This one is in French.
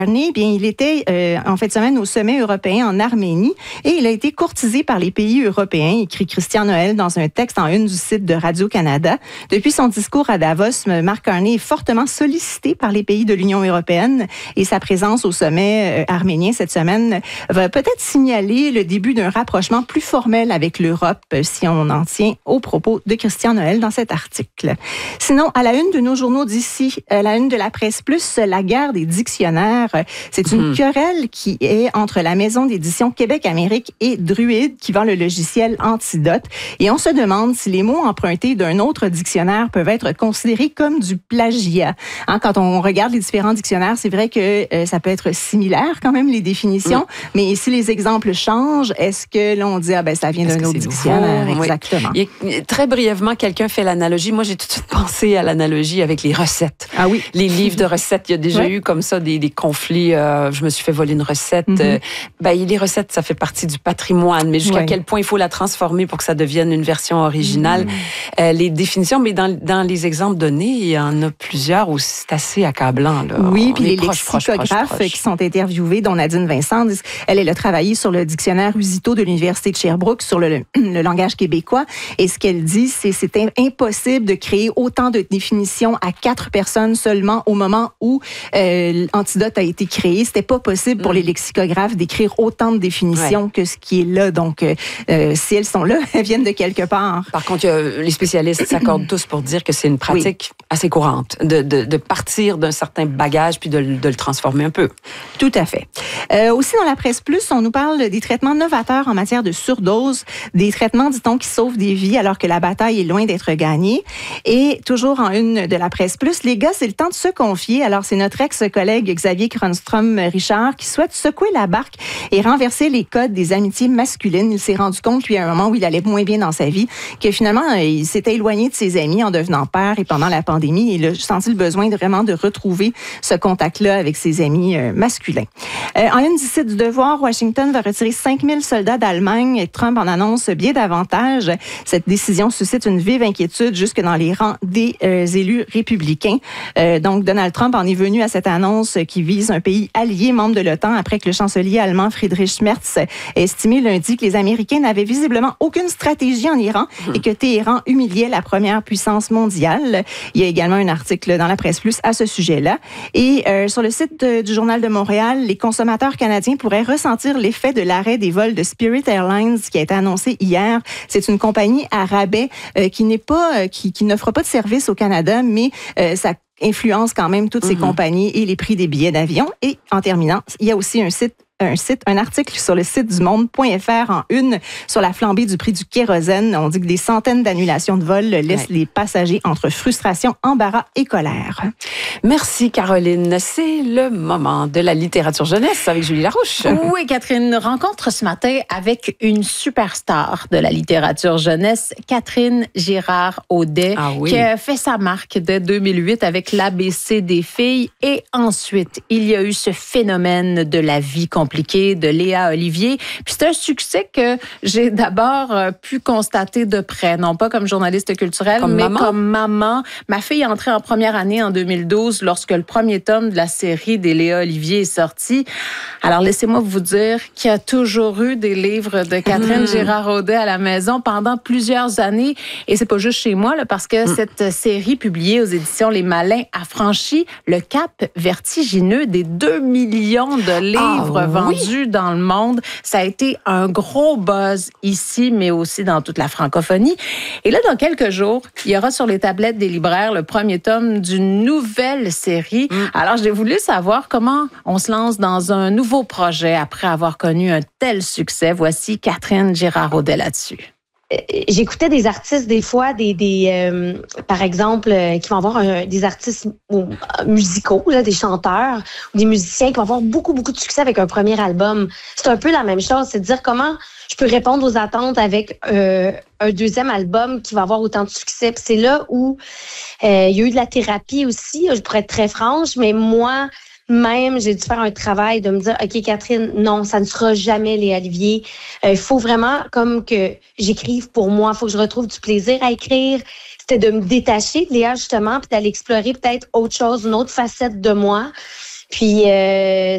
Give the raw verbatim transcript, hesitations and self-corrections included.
Bien, il était euh, en fin de semaine au sommet européen en Arménie et il a été courtisé par les pays européens, écrit Christian Noël dans un texte en une du site de Radio-Canada. Depuis son discours à Davos, Mark Carney est fortement sollicité par les pays de l'Union européenne et sa présence au sommet euh, arménien cette semaine va peut-être signaler le début d'un rapprochement plus formel avec l'Europe, si on en tient aux propos de Christian Noël dans cet article. Sinon, à la une de nos journaux d'ici, à la une de la Presse Plus, la guerre des dictionnaires. C'est une mmh. querelle qui est entre la maison d'édition Québec-Amérique et Druide qui vend le logiciel Antidote. Et on se demande si les mots empruntés d'un autre dictionnaire peuvent être considérés comme du plagiat. Hein, quand on regarde les différents dictionnaires, c'est vrai que euh, ça peut être similaire quand même, les définitions. Mmh. Mais si les exemples changent, est-ce que l'on dit, ah ben ça vient d'un autre dictionnaire? Nouveau? Exactement. Oui. Il, très brièvement, quelqu'un fait l'analogie. Moi, j'ai tout de suite pensé à l'analogie avec les recettes. Ah oui. Les livres de recettes, il y a déjà ouais. eu comme ça des, des conflits. Euh, je me suis fait voler une recette. Mm-hmm. Euh, ben, les recettes, ça fait partie du patrimoine, mais jusqu'à ouais. quel point il faut la transformer pour que ça devienne une version originale. Mm-hmm. Euh, les définitions, mais dans, dans les exemples donnés, il y en a plusieurs où c'est assez accablant. Là. Oui, on puis les proche, lexicographes proche, proche, proche. qui sont interviewés, dont Nadine Vincent, elle, elle a travaillé sur le dictionnaire Usito de l'Université de Sherbrooke sur le, le langage québécois. Et ce qu'elle dit, c'est c'est impossible de créer autant de définitions à quatre personnes seulement au moment où euh, Antidote a été créé. C'était pas possible pour mmh. les lexicographes d'écrire autant de définitions ouais. que ce qui est là. Donc, euh, si elles sont là, elles viennent de quelque part. Par contre, euh, les spécialistes s'accordent tous pour dire que c'est une pratique oui. assez courante de, de, de partir d'un certain bagage puis de, de le transformer un peu. Tout à fait. Euh, aussi, dans la Presse Plus, on nous parle des traitements novateurs en matière de surdose, des traitements, dit-on, qui sauvent des vies alors que la bataille est loin d'être gagnée. Et toujours en une de la Presse Plus, les gars, c'est le temps de se confier. Alors, c'est notre ex-collègue Xavier Cronstrom-Richard qui souhaite secouer la barque et renverser les codes des amitiés masculines. Il s'est rendu compte, lui, à un moment où il allait moins bien dans sa vie, que finalement, il s'était éloigné de ses amis en devenant père et pendant la pandémie. Il a senti le besoin de vraiment de retrouver ce contact-là avec ses amis euh, masculins. Euh, en une du site du Devoir, Washington va retirer cinq mille soldats d'Allemagne et Trump en annonce bien davantage. Cette décision suscite une vive inquiétude jusque dans les rangs des euh, élus républicains. Euh, donc, Donald Trump en est venu à cette annonce qui vise un pays allié, membre de l'OTAN, après que le chancelier allemand Friedrich Merz a estimé lundi que les Américains n'avaient visiblement aucune stratégie en Iran et que Téhéran humiliait la première puissance mondiale. Il y a également un article dans la Presse Plus à ce sujet-là. Et euh, sur le site de, du Journal de Montréal, les consommateurs canadiens pourraient ressentir l'effet de l'arrêt des vols de Spirit Airlines qui a été annoncé hier. C'est une compagnie à rabais euh, qui n'est pas, euh, qui, qui n'offre pas de service au Canada, mais euh, ça influence quand même toutes ces mm-hmm. compagnies et les prix des billets d'avion. Et en terminant, il y a aussi un site Un, site, un article sur le site du monde point f r en une sur la flambée du prix du kérosène. On dit que des centaines d'annulations de vols laissent ouais. les passagers entre frustration, embarras et colère. Merci Caroline. C'est le moment de la littérature jeunesse avec Julie Larouche. Oui, Catherine, rencontre ce matin avec une superstar de la littérature jeunesse, Catherine Girard-Audet, ah oui. qui a fait sa marque dès deux mille huit avec l'A B C des filles. Et ensuite, il y a eu ce phénomène de la vie compliquée de Léa Olivier. Puis c'est un succès que j'ai d'abord euh, pu constater de près, non pas comme journaliste culturelle, comme mais maman. comme maman. Ma fille est entrée en première année en deux mille douze lorsque le premier tome de la série des Léa Olivier est sorti. Alors laissez-moi vous dire qu'il y a toujours eu des livres de Catherine mmh. Girard-Audet à la maison pendant plusieurs années. Et c'est pas juste chez moi, là, parce que mmh. cette série publiée aux éditions Les Malins a franchi le cap vertigineux des deux millions de livres ah, vendus oui. dans le monde. Ça a été un gros buzz ici, mais aussi dans toute la francophonie. Et là, dans quelques jours, il y aura sur les tablettes des libraires le premier tome d'une nouvelle série. Mm. Alors, j'ai voulu savoir comment on se lance dans un nouveau projet après avoir connu un tel succès. Voici Catherine Girard-Audet là-dessus. J'écoutais des artistes des fois, des, des euh, par exemple, euh, qui vont avoir un, des artistes euh, musicaux, là, des chanteurs ou des musiciens qui vont avoir beaucoup, beaucoup de succès avec un premier album. C'est un peu la même chose, c'est de dire comment je peux répondre aux attentes avec euh, un deuxième album qui va avoir autant de succès. Puis c'est là où euh, il y a eu de la thérapie aussi, je pourrais être très franche, mais moi... Même, j'ai dû faire un travail de me dire, OK, Catherine, non, ça ne sera jamais les Olivier. Il euh, faut vraiment comme que j'écrive pour moi. Il faut que je retrouve du plaisir à écrire. C'était de me détacher de Léa, justement, puis d'aller explorer peut-être autre chose, une autre facette de moi. Puis, euh,